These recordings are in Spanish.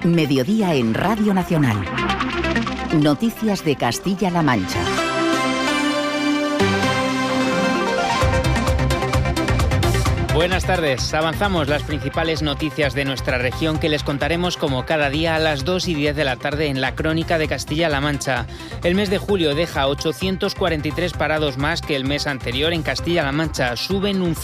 Mediodía en Radio Nacional. Noticias de Castilla-La Mancha. Buenas tardes. Avanzamos las principales noticias de nuestra región que les contaremos como cada día a las 2:10 de la tarde en la Crónica de Castilla-La Mancha. El mes de julio deja 843 parados más que el mes anterior en Castilla-La Mancha. Suben un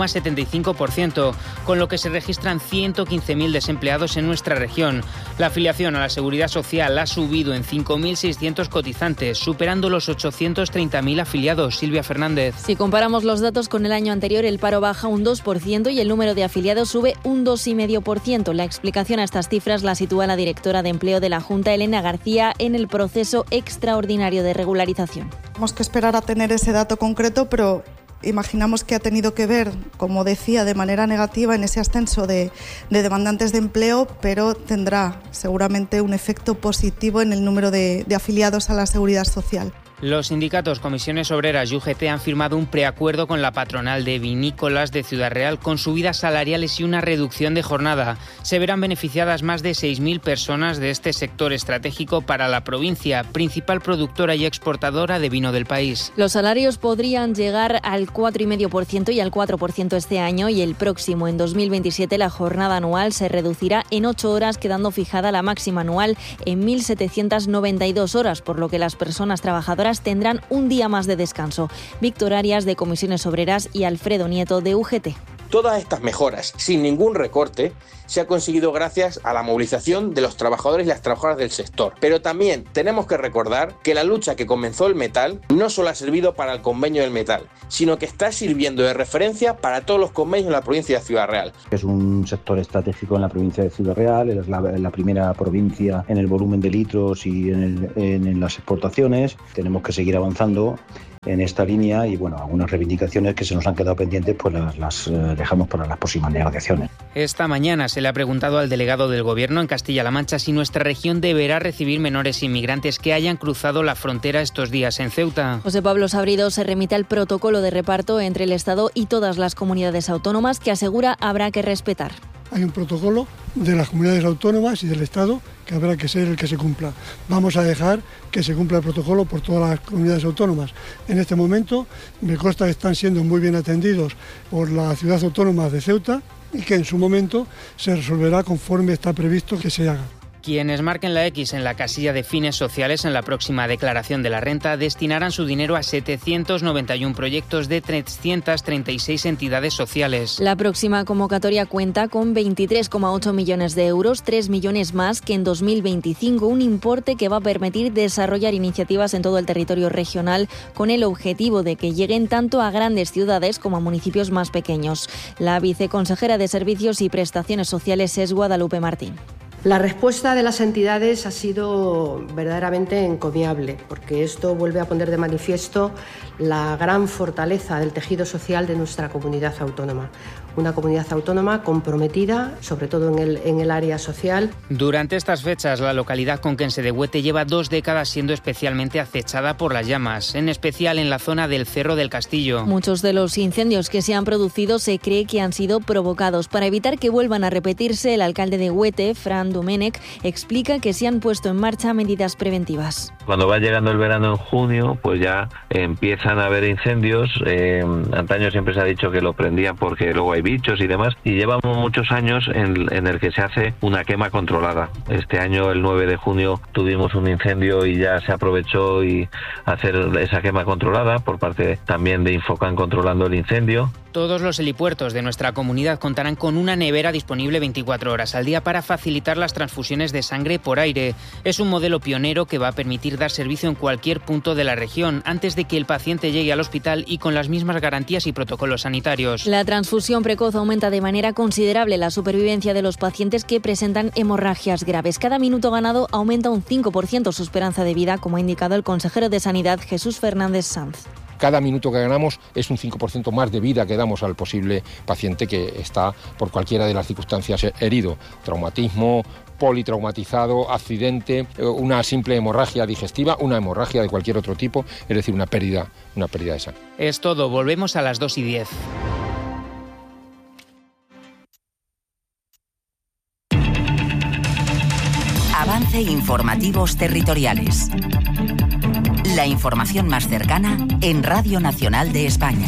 0,75%, con lo que se registran 115.000 desempleados en nuestra región. La afiliación a la Seguridad Social ha subido en 5.600 cotizantes, superando los 830.000 afiliados. Silvia Fernández. Si comparamos los datos con el año anterior, el paro baja un 2% y el número de afiliados sube un 2,5%. La explicación a estas cifras la sitúa la directora de Empleo de la Junta, Elena García, en el proceso extraordinario de regularización. Tenemos que esperar a tener ese dato concreto, pero imaginamos que ha tenido que ver, como decía, de manera negativa en ese ascenso de demandantes de empleo, pero tendrá seguramente un efecto positivo en el número de afiliados a la Seguridad Social. Los sindicatos Comisiones Obreras y UGT han firmado un preacuerdo con la patronal de vinícolas de Ciudad Real con subidas salariales y una reducción de jornada. Se verán beneficiadas más de 6.000 personas de este sector estratégico para la provincia, principal productora y exportadora de vino del país. Los salarios podrían llegar al 4,5% y al 4% este año, y el próximo, en 2027, la jornada anual se reducirá en 8 horas, quedando fijada la máxima anual en 1.792 horas, por lo que las personas trabajadoras tendrán un día más de descanso. Víctor Arias, de Comisiones Obreras, y Alfredo Nieto, de UGT. Todas estas mejoras, sin ningún recorte, se ha conseguido gracias a la movilización de los trabajadores y las trabajadoras del sector. Pero también tenemos que recordar que la lucha que comenzó el metal no solo ha servido para el convenio del metal, sino que está sirviendo de referencia para todos los convenios en la provincia de Ciudad Real. Es un sector estratégico en la provincia de Ciudad Real, es la primera provincia en el volumen de litros y en las exportaciones. Tenemos que seguir avanzando en esta línea y algunas reivindicaciones que se nos han quedado pendientes pues las dejamos para las próximas negociaciones. Esta mañana se le ha preguntado al delegado del Gobierno en Castilla-La Mancha si nuestra región deberá recibir menores inmigrantes que hayan cruzado la frontera estos días en Ceuta. José Pablo Sabrido se remite al protocolo de reparto entre el Estado y todas las comunidades autónomas que asegura habrá que respetar. Hay un protocolo de las comunidades autónomas y del Estado que habrá que ser el que se cumpla. Vamos a dejar que se cumpla el protocolo por todas las comunidades autónomas. En este momento me consta que están siendo muy bien atendidos por la ciudad autónoma de Ceuta y que en su momento se resolverá conforme está previsto que se haga. Quienes marquen la X en la casilla de fines sociales en la próxima declaración de la renta destinarán su dinero a 791 proyectos de 336 entidades sociales. La próxima convocatoria cuenta con 23,8 millones de euros, 3 millones más que en 2025, un importe que va a permitir desarrollar iniciativas en todo el territorio regional con el objetivo de que lleguen tanto a grandes ciudades como a municipios más pequeños. La viceconsejera de Servicios y Prestaciones Sociales es Guadalupe Martín. La respuesta de las entidades ha sido verdaderamente encomiable, porque esto vuelve a poner de manifiesto la gran fortaleza del tejido social de nuestra comunidad autónoma. Una comunidad autónoma comprometida, sobre todo en el área social. Durante estas fechas, la localidad conquense de Huete lleva 2 décadas siendo especialmente acechada por las llamas, en especial en la zona del Cerro del Castillo. Muchos de los incendios que se han producido se cree que han sido provocados. Para evitar que vuelvan a repetirse, el alcalde de Huete, Fran Domènech, explica que se han puesto en marcha medidas preventivas. Cuando va llegando el verano en junio, pues ya empiezan a haber incendios. Antaño siempre se ha dicho que lo prendían porque luego hay bichos y demás, y llevamos muchos años en el que se hace una quema controlada. Este año, el 9 de junio, tuvimos un incendio y ya se aprovechó y hacer esa quema controlada por parte también de Infocan controlando el incendio. Todos los helipuertos de nuestra comunidad contarán con una nevera disponible 24 horas al día para facilitar las transfusiones de sangre por aire. Es un modelo pionero que va a permitir dar servicio en cualquier punto de la región antes de que el paciente llegue al hospital y con las mismas garantías y protocolos sanitarios. La transfusión precoz aumenta de manera considerable la supervivencia de los pacientes que presentan hemorragias graves. Cada minuto ganado aumenta un 5% su esperanza de vida, como ha indicado el consejero de Sanidad, Jesús Fernández Sanz. Cada minuto que ganamos es un 5% más de vida que damos al posible paciente que está por cualquiera de las circunstancias herido. Traumatismo, politraumatizado, accidente, una simple hemorragia digestiva, una hemorragia de cualquier otro tipo, es decir, una pérdida de sangre. Es todo, volvemos a las 2:10. Avance Informativos Territoriales. La información más cercana en Radio Nacional de España.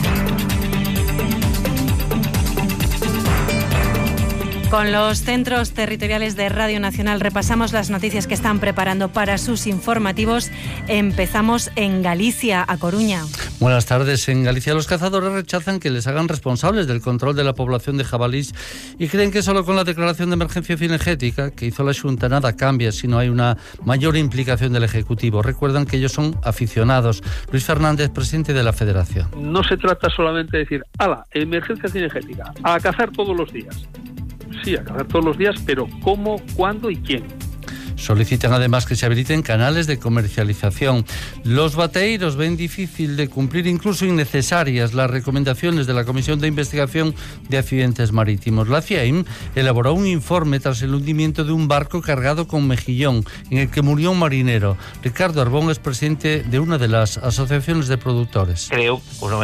Con los centros territoriales de Radio Nacional repasamos las noticias que están preparando para sus informativos. Empezamos en Galicia, a Coruña. Buenas tardes. En Galicia los cazadores rechazan que les hagan responsables del control de la población de jabalís y creen que solo con la declaración de emergencia cinegética que hizo la Xunta nada cambia si no hay una mayor implicación del Ejecutivo. Recuerdan que ellos son aficionados. Luis Fernández, presidente de la Federación. No se trata solamente de decir, ¡hala, emergencia cinegética! A cazar todos los días. Sí, a cazar todos los días, pero ¿cómo, cuándo y quién? Solicitan además que se habiliten canales de comercialización. Los bateeiros ven difícil de cumplir, incluso innecesarias, las recomendaciones de la Comisión de Investigación de Accidentes Marítimos. La CIAIM elaboró un informe tras el hundimiento de un barco cargado con mejillón, en el que murió un marinero. Ricardo Arbón es presidente de una de las asociaciones de productores. Creo que un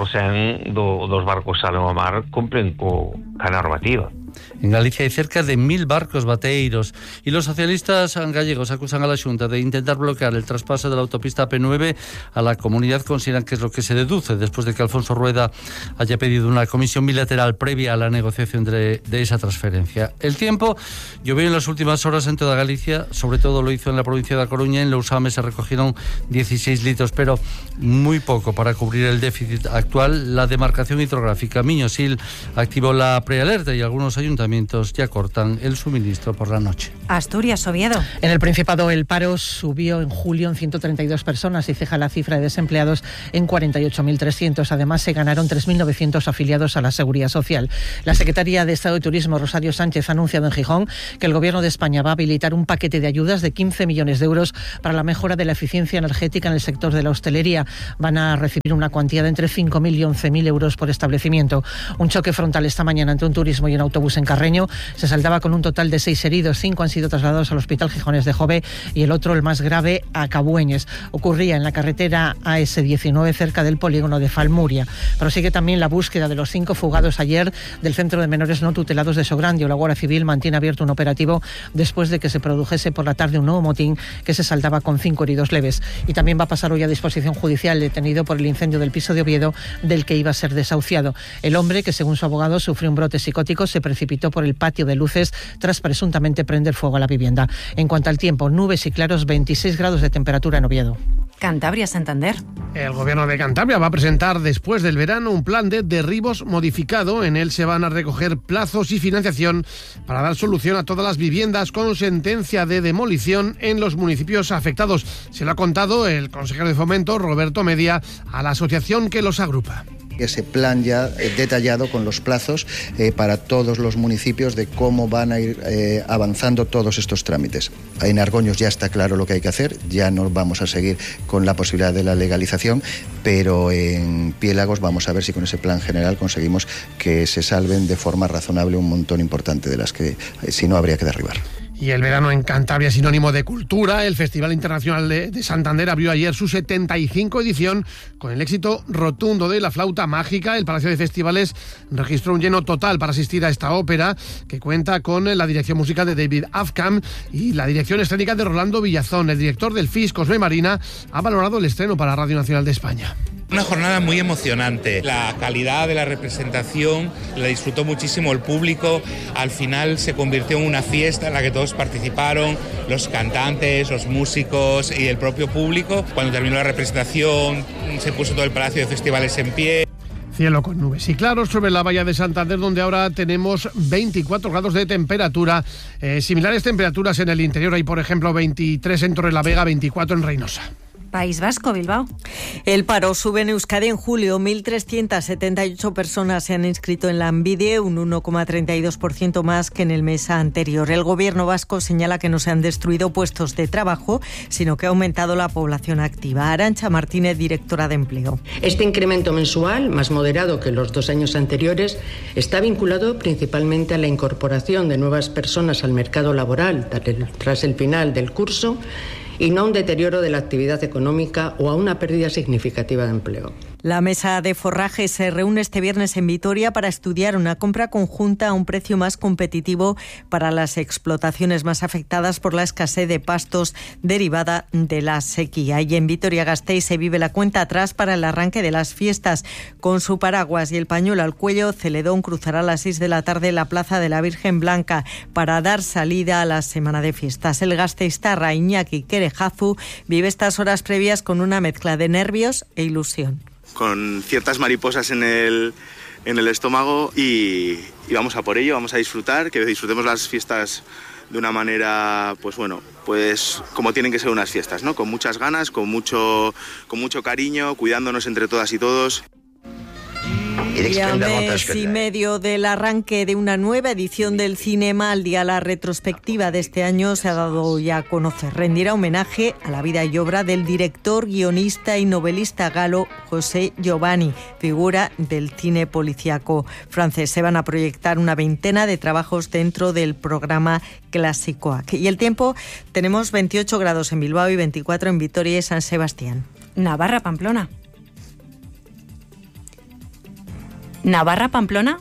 99% dos barcos salen ao mar cumplen ca normativa. En Galicia hay cerca de 1.000 barcos bateeiros y los socialistas gallegos acusan a la Xunta de intentar bloquear el traspaso de la autopista AP9 a la comunidad. Consideran que es lo que se deduce después de que Alfonso Rueda haya pedido una comisión bilateral previa a la negociación de esa transferencia. El tiempo llovió en las últimas horas en toda Galicia, sobre todo lo hizo en la provincia de A Coruña. En Lousame se recogieron 16 litros, pero muy poco para cubrir el déficit actual. La demarcación hidrográfica Miño-Sil activó la prealerta y algunos ayuntamientos ya cortan el suministro por la noche. Asturias, Oviedo. En el Principado el paro subió en julio en 132 personas y ceja la cifra de desempleados en 48.300. Además, se ganaron 3.900 afiliados a la Seguridad Social. La secretaria de Estado de Turismo, Rosario Sánchez, ha anunciado en Gijón que el Gobierno de España va a habilitar un paquete de ayudas de 15 millones de euros para la mejora de la eficiencia energética en el sector de la hostelería. Van a recibir una cuantía de entre 5.000 y 11.000 euros por establecimiento. Un choque frontal esta mañana entre un turismo y un autobús en Carreño se saldaba con un total de 6 heridos. 5 han sido trasladados al Hospital Gijones de Jove y el otro, el más grave, a Cabueñes. Ocurría en la carretera AS19 cerca del polígono de Falmuria. Prosigue también la búsqueda de los 5 fugados ayer del Centro de Menores No Tutelados de Sograndio. La Guardia Civil mantiene abierto un operativo después de que se produjese por la tarde un nuevo motín que se saldaba con 5 heridos leves. Y también va a pasar hoy a disposición judicial detenido por el incendio del piso de Oviedo del que iba a ser desahuciado. El hombre, que según su abogado sufrió un brote psicótico, se precipitó por el patio de luces tras presuntamente prender fuego a la vivienda. En cuanto al tiempo, nubes y claros, 26 grados de temperatura en Oviedo. Cantabria, Santander. El Gobierno de Cantabria va a presentar después del verano un plan de derribos modificado. En él se van a recoger plazos y financiación para dar solución a todas las viviendas con sentencia de demolición en los municipios afectados. Se lo ha contado el consejero de Fomento, Roberto Media, a la asociación que los agrupa. Ese plan ya detallado con los plazos para todos los municipios de cómo van a ir avanzando todos estos trámites. En Argoños ya está claro lo que hay que hacer, ya no vamos a seguir con la posibilidad de la legalización, pero en Piélagos vamos a ver si con ese plan general conseguimos que se salven de forma razonable un montón importante de las que si no habría que derribar. Y el verano en Cantabria es sinónimo de cultura. El Festival Internacional de Santander abrió ayer su 75 edición con el éxito rotundo de La Flauta Mágica. El Palacio de Festivales registró un lleno total para asistir a esta ópera, que cuenta con la dirección musical de David Afkam y la dirección escénica de Rolando Villazón. El director del FIS, Cosme Marina, ha valorado el estreno para Radio Nacional de España. Una jornada muy emocionante. La calidad de la representación la disfrutó muchísimo el público. Al final se convirtió en una fiesta en la que todos participaron, los cantantes, los músicos y el propio público. Cuando terminó la representación se puso todo el Palacio de Festivales en pie. Cielo con nubes y claros sobre la bahía de Santander, donde ahora tenemos 24 grados de temperatura. Similares temperaturas en el interior. Hay, por ejemplo, 23 en Torrelavega, 24 en Reynosa. País Vasco, Bilbao. El paro sube en Euskadi en julio. 1.378 personas se han inscrito en Lanbide, un 1,32% más que en el mes anterior. El gobierno vasco señala que no se han destruido puestos de trabajo, sino que ha aumentado la población activa. Arantxa Martínez, directora de Empleo. Este incremento mensual, más moderado que los 2 años anteriores, está vinculado principalmente a la incorporación de nuevas personas al mercado laboral tras el final del curso, y no a un deterioro de la actividad económica o a una pérdida significativa de empleo. La mesa de forraje se reúne este viernes en Vitoria para estudiar una compra conjunta a un precio más competitivo para las explotaciones más afectadas por la escasez de pastos derivada de la sequía. Y en Vitoria-Gasteiz se vive la cuenta atrás para el arranque de las fiestas. Con su paraguas y el pañuelo al cuello, Celedón cruzará a las 6 de la tarde la Plaza de la Virgen Blanca para dar salida a la semana de fiestas. El gasteiztarra Iñaki Kerejazu vive estas horas previas con una mezcla de nervios e ilusión. Con ciertas mariposas en el estómago y vamos a por ello, vamos a disfrutar, que disfrutemos las fiestas de una manera, pues como tienen que ser unas fiestas, ¿no? Con muchas ganas, con mucho cariño, cuidándonos entre todas y todos. Y a mes y medio del arranque de una nueva edición del Cinema al Día, la retrospectiva de este año se ha dado ya a conocer. Rendirá homenaje a la vida y obra del director, guionista y novelista galo José Giovanni, figura del cine policíaco francés. Se van a proyectar una veintena de trabajos dentro del programa Clásicoac. Y el tiempo, tenemos 28 grados en Bilbao y 24 en Vitoria y San Sebastián. Navarra-Pamplona. Navarra-Pamplona.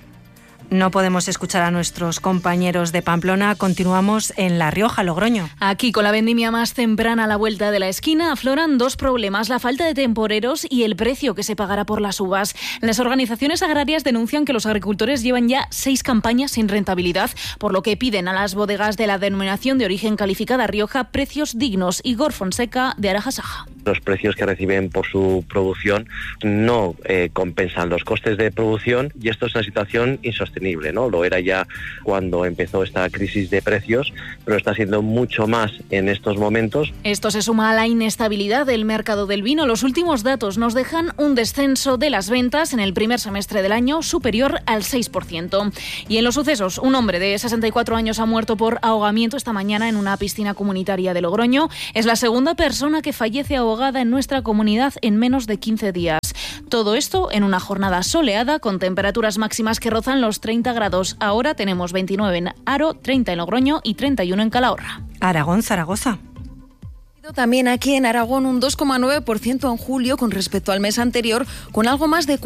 No podemos escuchar a nuestros compañeros de Pamplona. Continuamos en La Rioja, Logroño. Aquí, con la vendimia más temprana a la vuelta de la esquina, afloran dos problemas: la falta de temporeros y el precio que se pagará por las uvas. Las organizaciones agrarias denuncian que los agricultores llevan ya 6 campañas sin rentabilidad, por lo que piden a las bodegas de la denominación de origen calificada Rioja precios dignos. Igor Fonseca, de Arajasaja. Los precios que reciben por su producción no compensan los costes de producción y esto es una situación insostenible, ¿no? Lo era ya cuando empezó esta crisis de precios, pero está siendo mucho más en estos momentos. Esto se suma a la inestabilidad del mercado del vino. Los últimos datos nos dejan un descenso de las ventas en el primer semestre del año superior al 6%. Y en los sucesos, un hombre de 64 años ha muerto por ahogamiento esta mañana en una piscina comunitaria de Logroño. Es la segunda persona que fallece ahogada en nuestra comunidad en menos de 15 días. Todo esto en una jornada soleada con temperaturas máximas que rozan los 30 grados. Ahora tenemos 29 en Haro, 30 en Logroño y 31 en Calahorra. Aragón, Zaragoza. También aquí en Aragón un 2,9% en julio con respecto al mes anterior, con algo más de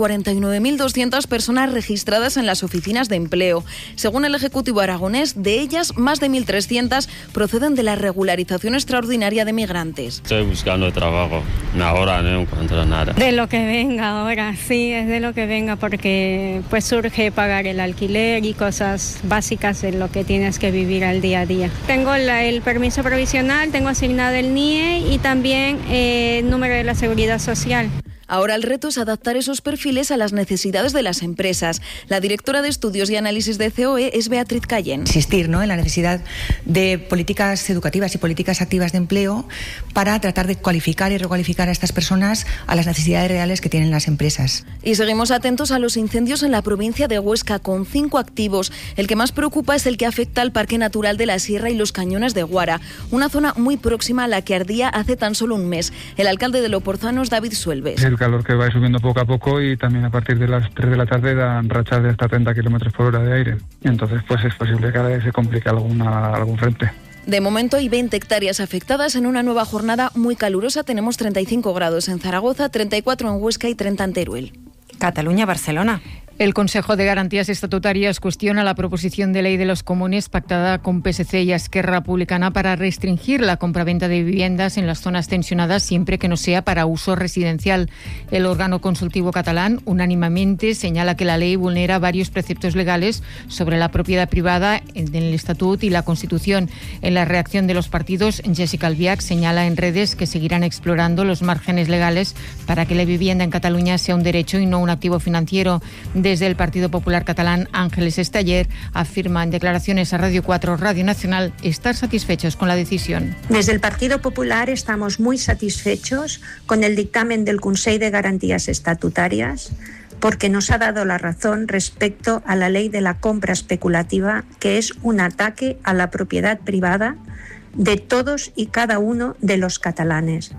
49.200 personas registradas en las oficinas de empleo. Según el Ejecutivo aragonés, de ellas más de 1.300 proceden de la regularización extraordinaria de migrantes. Estoy buscando trabajo, ahora no encuentro nada. De lo que venga ahora, sí, es de lo que venga, porque pues surge pagar el alquiler y cosas básicas en lo que tienes que vivir al día a día. Tengo el permiso provisional, tengo asignado el NIE y también el número de la Seguridad Social. Ahora el reto es adaptar esos perfiles a las necesidades de las empresas. La directora de Estudios y Análisis de COE es Beatriz Cayén. Insistir, ¿no?, en la necesidad de políticas educativas y políticas activas de empleo para tratar de cualificar y recualificar a estas personas a las necesidades reales que tienen las empresas. Y seguimos atentos a los incendios en la provincia de Huesca, con 5 activos. El que más preocupa es el que afecta al Parque Natural de la Sierra y los Cañones de Guara, una zona muy próxima a la que ardía hace tan solo un mes. El alcalde de Loporzano es David Suelves. El calor que va subiendo poco a poco y también a partir de las 3 de la tarde dan rachas de hasta 30 km/h de aire. Y entonces pues es posible que cada vez se complique algún frente. De momento hay 20 hectáreas afectadas en una nueva jornada muy calurosa. Tenemos 35 grados en Zaragoza, 34 en Huesca y 30 en Teruel. Cataluña, Barcelona. El Consejo de Garantías Estatutarias cuestiona la proposición de ley de los comunes pactada con PSC y Esquerra Republicana para restringir la compraventa de viviendas en las zonas tensionadas siempre que no sea para uso residencial. El órgano consultivo catalán unánimemente señala que la ley vulnera varios preceptos legales sobre la propiedad privada en el Estatut y la Constitución. En la reacción de los partidos, Jessica Albiach señala en redes que seguirán explorando los márgenes legales para que la vivienda en Cataluña sea un derecho y no un activo financiero. Desde el Partido Popular catalán, Ángeles Esteller afirma en declaraciones a Radio 4, Radio Nacional, estar satisfechos con la decisión. Desde el Partido Popular estamos muy satisfechos con el dictamen del Consell de Garantías Estatutarias porque nos ha dado la razón respecto a la ley de la compra especulativa, que es un ataque a la propiedad privada de todos y cada uno de los catalanes.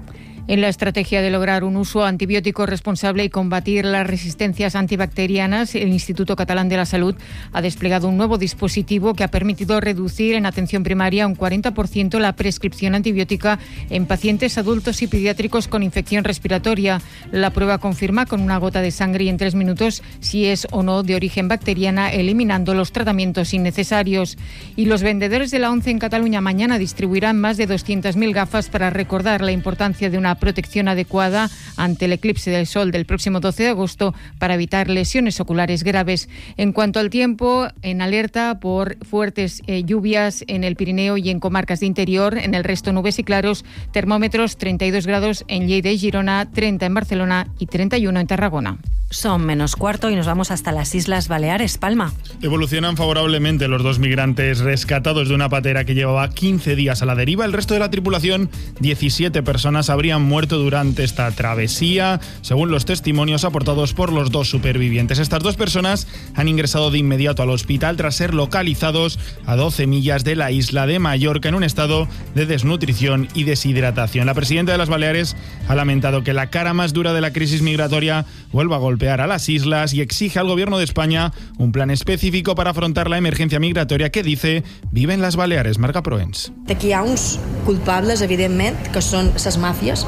En la estrategia de lograr un uso antibiótico responsable y combatir las resistencias antibacterianas, el Instituto Catalán de la Salud ha desplegado un nuevo dispositivo que ha permitido reducir en atención primaria un 40% la prescripción antibiótica en pacientes adultos y pediátricos con infección respiratoria. La prueba confirma con una gota de sangre y en 3 minutos si es o no de origen bacteriana, eliminando los tratamientos innecesarios. Y los vendedores de la ONCE en Cataluña mañana distribuirán más de 200.000 gafas para recordar la importancia de una protección adecuada ante el eclipse del sol del próximo 12 de agosto para evitar lesiones oculares graves. En cuanto al tiempo, en alerta por fuertes lluvias en el Pirineo y en comarcas de interior, en el resto nubes y claros, termómetros 32 grados en Lleida y Girona, 30 en Barcelona y 31 en Tarragona. Son -4 y nos vamos hasta las Islas Baleares. Palma. Evolucionan favorablemente los 2 migrantes rescatados de una patera que llevaba 15 días a la deriva. El resto de la tripulación, 17 personas, habrían muerto durante esta travesía, según los testimonios aportados por los 2 supervivientes. Estas 2 personas han ingresado de inmediato al hospital tras ser localizados a 12 millas de la isla de Mallorca en un estado de desnutrición y deshidratación. La presidenta de las Baleares ha lamentado que la cara más dura de la crisis migratoria vuelva a golpear a las islas y exige al gobierno de España un plan específico para afrontar la emergencia migratoria que, dice, vive en las Baleares. Marga Proens. Aquí hi ha uns culpables, evidentment, que són les màfies.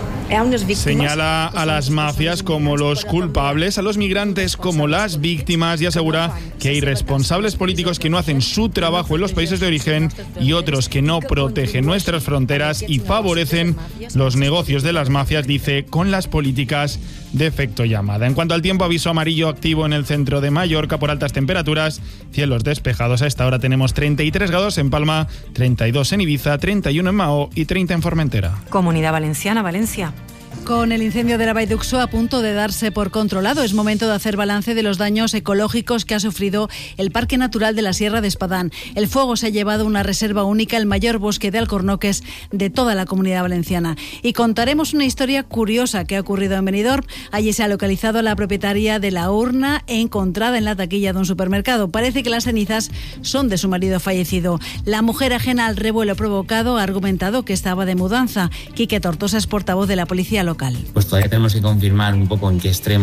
Señala a las mafias como los culpables, a los migrantes como las víctimas y asegura que hay responsables políticos que no hacen su trabajo en los países de origen y otros que no protegen nuestras fronteras y favorecen los negocios de las mafias, dice, con las políticas de efecto llamada. En cuanto al tiempo, aviso amarillo activo en el centro de Mallorca por altas temperaturas, cielos despejados. A esta hora tenemos 33 grados en Palma, 32 en Ibiza, 31 en Mahó y 30 en Formentera. Comunidad Valenciana, Valencia. Con el incendio de la Vall d'Uxó a punto de darse por controlado, es momento de hacer balance de los daños ecológicos que ha sufrido el Parque Natural de la Sierra de Espadán. El fuego se ha llevado una reserva única, el mayor bosque de alcornoques de toda la Comunidad Valenciana. Y contaremos una historia curiosa que ha ocurrido en Benidorm. Allí se ha localizado a la propietaria de la urna encontrada en la taquilla de un supermercado. Parece que las cenizas son de su marido fallecido. La mujer, ajena al revuelo provocado, ha argumentado que estaba de mudanza. Quique Tortosa es portavoz de la policía local. Pues todavía tenemos que confirmar un poco en qué extremos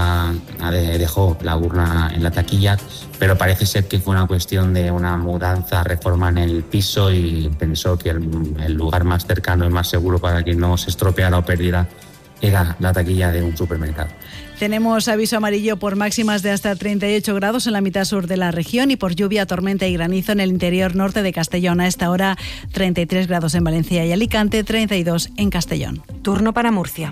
dejó la urna en la taquilla, pero parece ser que fue una cuestión de una mudanza, reforma en el piso y pensó que el lugar más cercano y más seguro para que no se estropeara o perdiera era la taquilla de un supermercado. Tenemos aviso amarillo por máximas de hasta 38 grados en la mitad sur de la región y por lluvia, tormenta y granizo en el interior norte de Castellón. A esta hora 33 grados en Valencia y Alicante, 32 en Castellón. Turno para Murcia.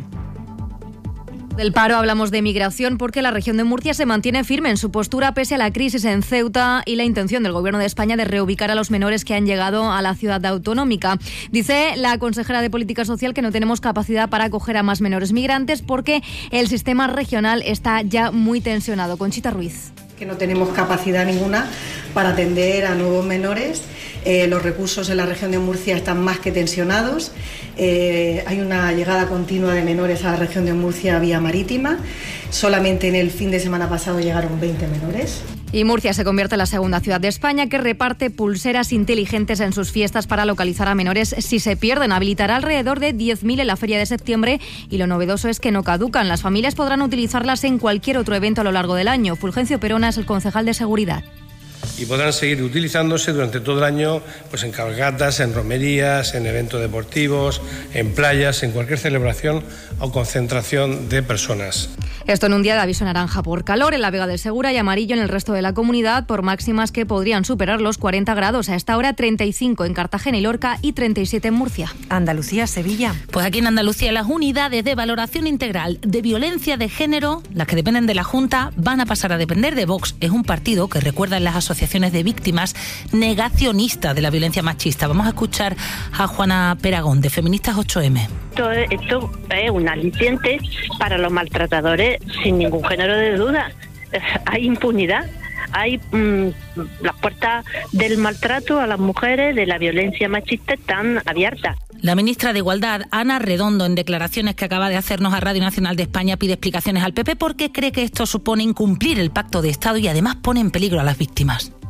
Del paro hablamos de migración porque la región de Murcia se mantiene firme en su postura pese a la crisis en Ceuta y la intención del Gobierno de España de reubicar a los menores que han llegado a la ciudad autonómica. Dice la consejera de Política Social que no tenemos capacidad para acoger a más menores migrantes porque el sistema regional está ya muy tensionado. Conchita Ruiz. Que no tenemos capacidad ninguna para atender a nuevos menores. Los recursos en la región de Murcia están más que tensionados. Hay una llegada continua de menores a la región de Murcia vía marítima. Solamente en el fin de semana pasado llegaron 20 menores. Y Murcia se convierte en la segunda ciudad de España que reparte pulseras inteligentes en sus fiestas para localizar a menores si se pierden. Habilitará alrededor de 10.000 en la feria de septiembre y lo novedoso es que no caducan. Las familias podrán utilizarlas en cualquier otro evento a lo largo del año. Fulgencio Perona es el concejal de Seguridad. Y podrán seguir utilizándose durante todo el año pues en cabalgatas, en romerías, en eventos deportivos, en playas, en cualquier celebración o concentración de personas. Esto en un día de aviso naranja por calor en la Vega del Segura y amarillo en el resto de la comunidad por máximas que podrían superar los 40 grados. A esta hora 35 en Cartagena y Lorca y 37 en Murcia. Andalucía, Sevilla. Pues aquí en Andalucía las unidades de valoración integral de violencia de género, las que dependen de la Junta, van a pasar a depender de Vox. Es un partido que recuerda en las asociaciones de víctimas negacionistas de la violencia machista. Vamos a escuchar a Juana Peragón de Feministas 8M. Esto es un aliciente para los maltratadores sin ningún género de duda. Hay impunidad, hay las puertas del maltrato a las mujeres, de la violencia machista están abiertas. La ministra de Igualdad, Ana Redondo, en declaraciones que acaba de hacernos a Radio Nacional de España, pide explicaciones al PP porque cree que esto supone incumplir el Pacto de Estado y además pone en peligro a las víctimas.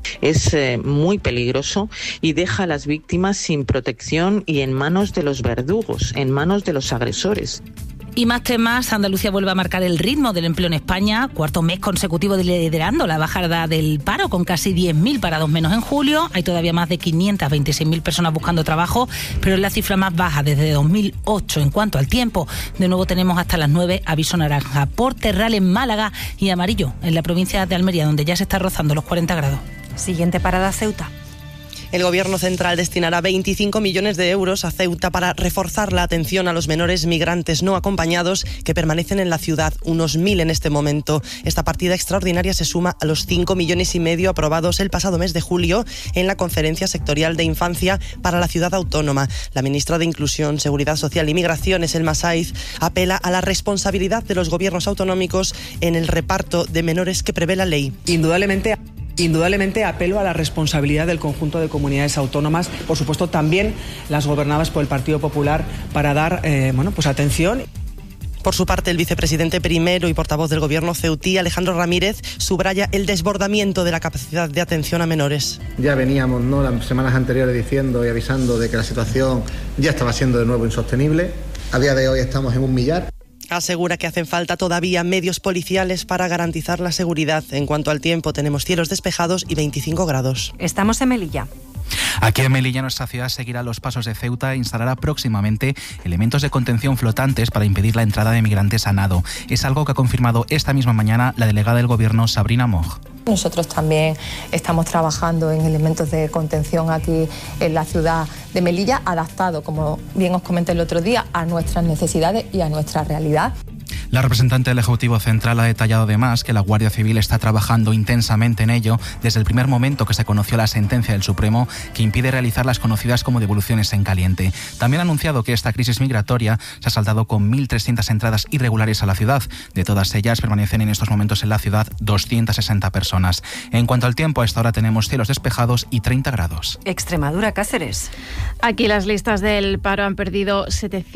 Es muy peligroso y deja a las víctimas sin protección y en manos de los verdugos, en manos de los agresores. Y más temas, Andalucía vuelve a marcar el ritmo del empleo en España, cuarto mes consecutivo liderando la bajada del paro, con casi 10.000 parados menos en julio. Hay todavía más de 526.000 personas buscando trabajo, pero es la cifra más baja desde 2008. En cuanto al tiempo, de nuevo tenemos hasta las 9 aviso naranja por terral en Málaga y amarillo en la provincia de Almería, donde ya se está rozando los 40 grados. Siguiente parada, Ceuta. El Gobierno central destinará 25 millones de euros a Ceuta para reforzar la atención a los menores migrantes no acompañados que permanecen en la ciudad, unos 1.000 en este momento. Esta partida extraordinaria se suma a los 5,5 millones aprobados el pasado mes de julio en la Conferencia Sectorial de Infancia para la Ciudad Autónoma. La ministra de Inclusión, Seguridad Social y Migraciones, Elma Saiz, apela a la responsabilidad de los gobiernos autonómicos en el reparto de menores que prevé la ley. Indudablemente apelo a la responsabilidad del conjunto de comunidades autónomas, por supuesto también las gobernadas por el Partido Popular, para dar atención. Por su parte, el vicepresidente primero y portavoz del Gobierno ceutí, Alejandro Ramírez, subraya el desbordamiento de la capacidad de atención a menores. Ya veníamos las semanas anteriores diciendo y avisando de que la situación ya estaba siendo de nuevo insostenible. A día de hoy estamos en 1 millar. Asegura que hacen falta todavía medios policiales para garantizar la seguridad. En cuanto al tiempo, tenemos cielos despejados y 25 grados. Estamos en Melilla. Aquí en Melilla, nuestra ciudad seguirá los pasos de Ceuta e instalará próximamente elementos de contención flotantes para impedir la entrada de migrantes a nado. Es algo que ha confirmado esta misma mañana la delegada del Gobierno, Sabrina Moj. Nosotros también estamos trabajando en elementos de contención aquí en la ciudad de Melilla, adaptado, como bien os comenté el otro día, a nuestras necesidades y a nuestra realidad. La representante del Ejecutivo Central ha detallado además que la Guardia Civil está trabajando intensamente en ello desde el primer momento que se conoció la sentencia del Supremo que impide realizar las conocidas como devoluciones en caliente. También ha anunciado que esta crisis migratoria se ha saldado con 1.300 entradas irregulares a la ciudad. De todas ellas permanecen en estos momentos en la ciudad 260 personas. En cuanto al tiempo, a esta hora tenemos cielos despejados y 30 grados. Extremadura, Cáceres. Aquí las listas del paro han perdido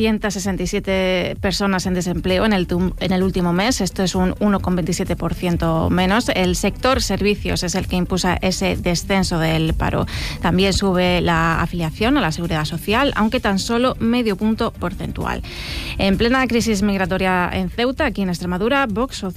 767 personas en desempleo en el último mes. Esto es un 1,27% menos. El sector servicios es el que impulsa ese descenso del paro. También sube la afiliación a la Seguridad Social, aunque tan solo medio punto porcentual. En plena crisis migratoria en Ceuta, aquí en Extremadura, Vox